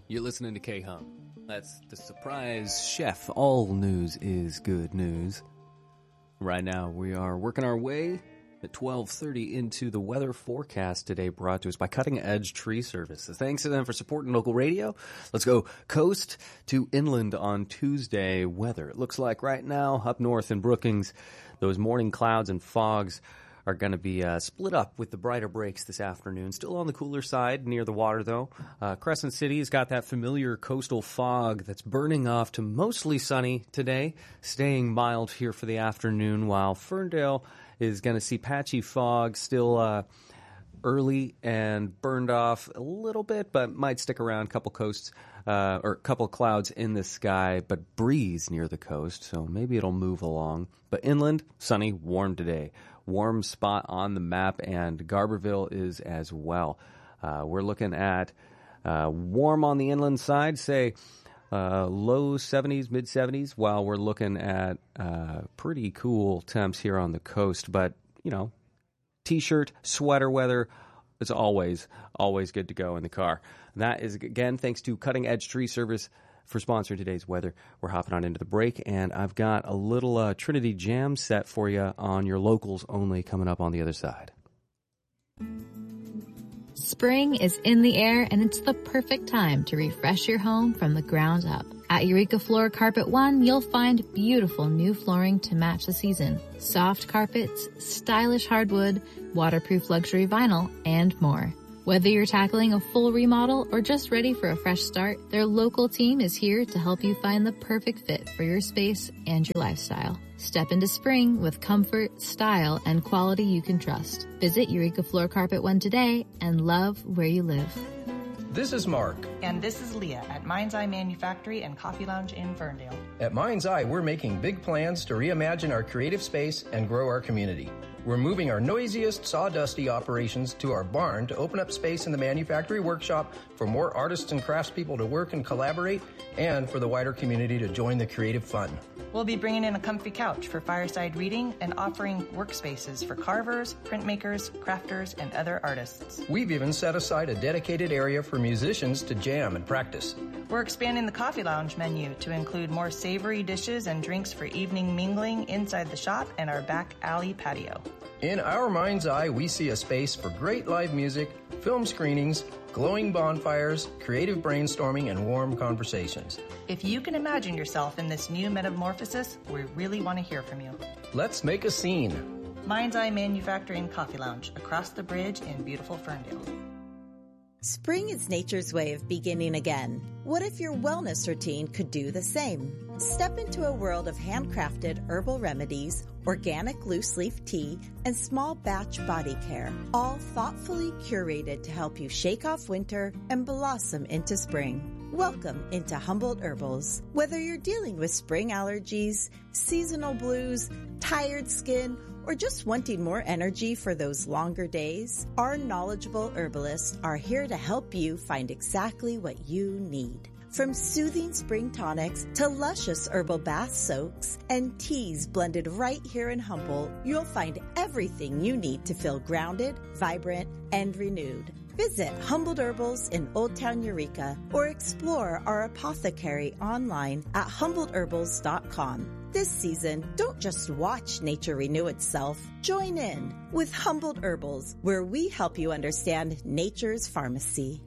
You're listening to K-Hum. That's the surprise chef. All news is good news. Right now, we are working our way at 12:30 into the weather forecast today, brought to us by Cutting Edge Tree Services. Thanks to them for supporting local radio. Let's go coast to inland on Tuesday weather. It looks like right now, up north in Brookings, those morning clouds and fogs are going to be split up with the brighter breaks this afternoon. Still on the cooler side near the water, though. Crescent City has got that familiar coastal fog that's burning off to mostly sunny today, staying mild here for the afternoon, while Ferndale is going to see patchy fog still early and burned off a little bit, but might stick around. A couple coasts or a couple clouds in the sky, but breeze near the coast, so maybe it'll move along. But inland, sunny, warm today. Warm spot on the map, and Garberville is as well. We're looking at warm on the inland side, say low 70s, mid 70s, while we're looking at pretty cool temps here on the coast. But, you know, T-shirt, sweater weather is always good to go in the car. And that is, again, thanks to Cutting Edge Tree Service for sponsoring today's weather. We're hopping on into the break, and I've got a little Trinity Jam set for you on your locals only coming up on the other side. Spring is in the air, and it's the perfect time to refresh your home from the ground up. At Eureka Floor Carpet One, you'll find beautiful new flooring to match the season. Soft carpets, stylish hardwood, waterproof luxury vinyl, and more. Whether you're tackling a full remodel or just ready for a fresh start, their local team is here to help you find the perfect fit for your space and your lifestyle. Step into spring with comfort, style, and quality you can trust. Visit Eureka Floor Carpet One today and love where you live. This is Mark. And this is Leah at Mind's Eye Manufactory and Coffee Lounge in Ferndale. At Mind's Eye, we're making big plans to reimagine our creative space and grow our community. We're moving our noisiest, sawdusty operations to our barn to open up space in the manufactory workshop for more artists and craftspeople to work and collaborate, and for the wider community to join the creative fun. We'll be bringing in a comfy couch for fireside reading and offering workspaces for carvers, printmakers, crafters, and other artists. We've even set aside a dedicated area for musicians to jam and practice. We're expanding the Coffee Lounge menu to include more savory dishes and drinks for evening mingling inside the shop and our back alley patio. In our Mind's Eye, we see a space for great live music, film screenings, glowing bonfires, creative brainstorming, and warm conversations. If you can imagine yourself in this new metamorphosis, we really want to hear from you. Let's make a scene. Mind's Eye Manufacturing Coffee Lounge, across the bridge in beautiful Ferndale. Spring is nature's way of beginning again. What if your wellness routine could do the same? Step into a world of handcrafted herbal remedies, organic loose-leaf tea, and small batch body care, all thoughtfully curated to help you shake off winter and blossom into spring. Welcome into Humboldt Herbals. Whether you're dealing with spring allergies, seasonal blues, tired skin, or just wanting more energy for those longer days, our knowledgeable herbalists are here to help you find exactly what you need. From soothing spring tonics to luscious herbal bath soaks and teas blended right here in Humboldt, you'll find everything you need to feel grounded, vibrant, and renewed. Visit Humboldt Herbals in Old Town Eureka or explore our apothecary online at HumboldtHerbals.com. This season, don't just watch nature renew itself. Join in with Humboldt Herbals, where we help you understand nature's pharmacy.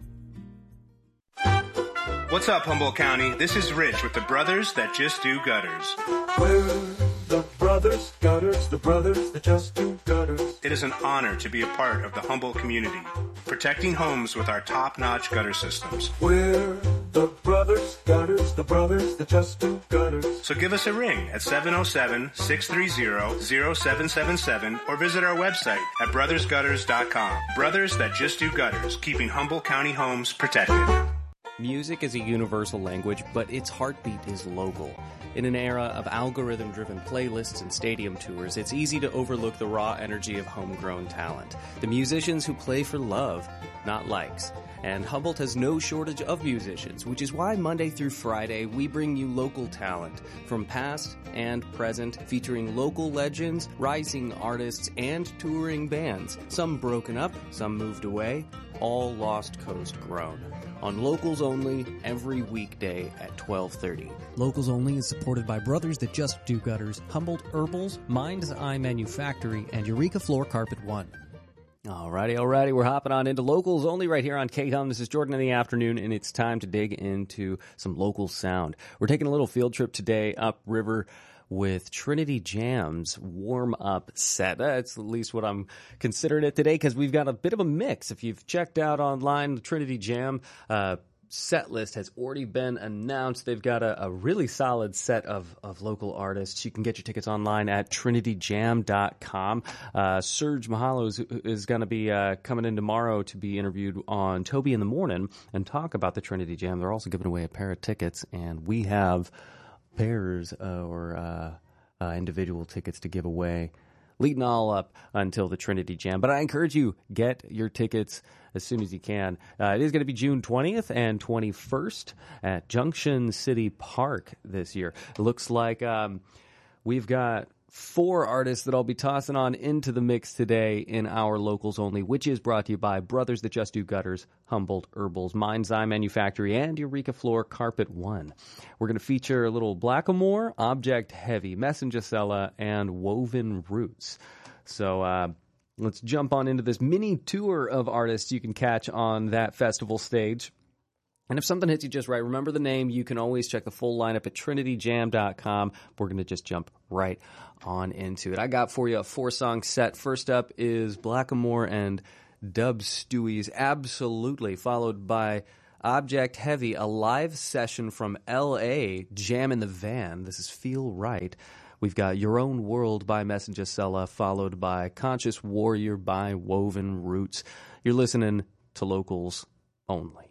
What's up, Humboldt County? This is Rich with the Brothers That Just Do Gutters. We're the brothers that just do gutters. It is an honor to be a part of the Humboldt community, protecting homes with our top-notch gutter systems. We're the brothers that just do gutters. So give us a ring at 707-630-0777 or visit our website at brothersgutters.com. Brothers That Just Do Gutters, keeping Humboldt County homes protected. Music is a universal language, but its heartbeat is local. In an era of algorithm-driven playlists and stadium tours, it's easy to overlook the raw energy of homegrown talent. The musicians who play for love, not likes. And Humboldt has no shortage of musicians, which is why Monday through Friday we bring you local talent from past and present, featuring local legends, rising artists, and touring bands. Some broken up, some moved away, all Lost Coast grown. On Locals Only, every weekday at 12:30. Locals Only is supported by Brothers That Just Do Gutters, Humboldt Herbals, Mind's Eye Manufactory, and Eureka Floor Carpet One. Alrighty. We're hopping on into Locals Only right here on KHUM. This is Jordan in the afternoon, and it's time to dig into some local sound. We're taking a little field trip today upriver with Trinity Jam's warm-up set. That's at least what I'm considering it today, because we've got a bit of a mix. If you've checked out online, the Trinity Jam set list has already been announced. They've got a really solid set of local artists. You can get your tickets online at trinityjam.com. Serge Mahalo is going to be coming in tomorrow to be interviewed on Toby in the Morning and talk about the Trinity Jam. They're also giving away a pair of tickets, and we have pairs or individual tickets to give away, leading all up until the Trinity Jam. But I encourage you, get your tickets as soon as you can. It is going to be June 20th and 21st at Junction City Park this year. It looks like we've got 4 artists that I'll be tossing on into the mix today in our Locals Only, which is brought to you by Brothers That Just Do Gutters, Humboldt Herbals, Mind's Eye Manufactory, and Eureka Floor Carpet One. We're going to feature a little Blackamore, Object Heavy, Messengesella, and Woven Roots. So let's jump on into this mini tour of artists you can catch on that festival stage. And if something hits you just right, remember the name. You can always check the full lineup at trinityjam.com. We're going to just jump right on into it. I got for you a 4-song set. First up is Blackamore and Dub Stewie's Absolutely, followed by Object Heavy, a live session from L.A., Jam in the Van. This is Feel Right. We've got Your Own World by Messengesella, followed by Conscious Warrior by Woven Roots. You're listening to Locals Only.